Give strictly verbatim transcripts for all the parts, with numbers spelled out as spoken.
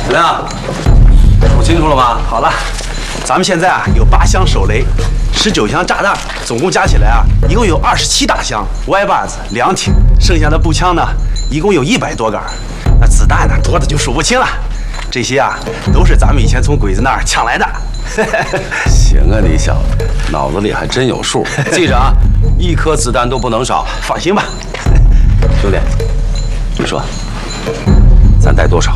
怎么样？弄清楚了吗？好了，咱们现在啊有八箱手雷，十九箱炸弹，总共加起来啊一共有二十七大箱，歪把子两挺，剩下的步枪呢一共有一百多杆，那子弹呢多的就数不清了。这些啊都是咱们以前从鬼子那儿抢来的。 行啊，你小子脑子里还真有数。记着啊，一颗子弹都不能少。 放心吧， 兄弟，你说，咱带多少？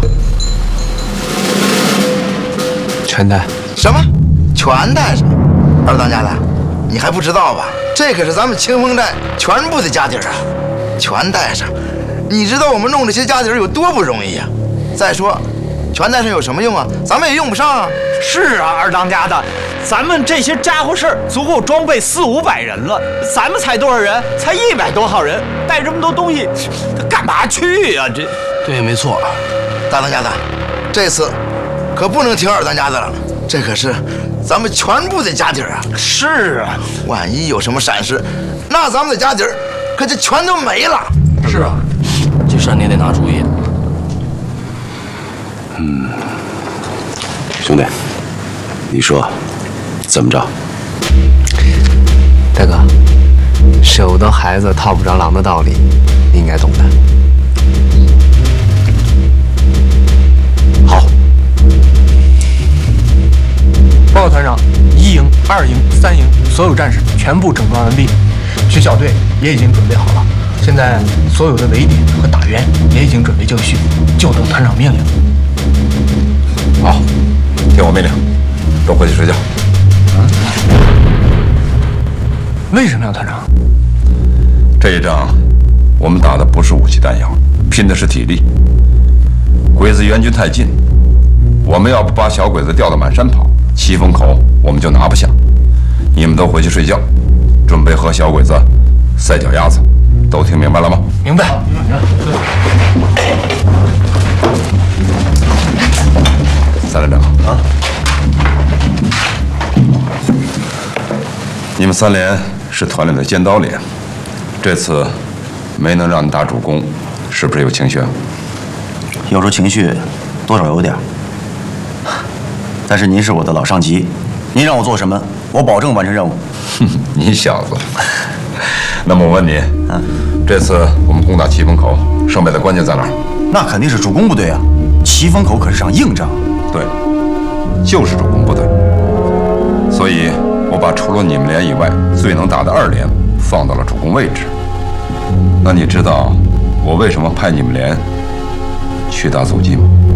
全带。 什么？全带上？二当家的，你还不知道吧？这可是咱们清风寨全部的家底儿啊，全带上。你知道我们弄这些家底儿有多不容易呀、啊？再说，全带上有什么用啊？咱们也用不上啊。 是啊，二当家的，咱们这些家伙事儿足够装备四五百人了，咱们才多少人？才一百多号人，带这么多东西，干嘛去呀、啊？这对，没错。 大当家的，这次可不能听二当家的了，这可是咱们全部的家底儿啊。 是啊， 万一有什么闪失，那咱们的家底儿可就全都没了。 是啊， 这事儿你得拿主意。嗯，兄弟，你说怎么着？ 大哥，舍不得孩子套不着狼的道理，你应该懂的。 好， 报告团长，一营、二营、三营所有战士全部整装完毕，学小队也已经准备好了。现在所有的围点和打援也已经准备就绪，就等团长命令。 好，听我命令，都回去睡觉。 嗯？为什么呀，团长？ 这一仗，我们打的不是武器弹药，拼的是体力。鬼子援军太近，我们要不把小鬼子调到满山跑，七风口我们就拿不下。你们都回去睡觉，准备和小鬼子赛脚丫子，都听明白了吗？ 明白。 三连长啊，你们三连是团里的尖刀连，这次没能让你打主攻，是不是有情绪啊？ 要说情绪，多少有点。但是您是我的老上级，您让我做什么，我保证完成任务。 哼，你小子。那么我问你，嗯，这次我们攻打七风口，胜败的关键在哪儿？ 那肯定是主攻部队啊！七风口可是场硬仗。 对，就是主攻部队。所以，我把除了你们连以外最能打的二连放到了主攻位置。那你知道我为什么派你们连去打阻击吗？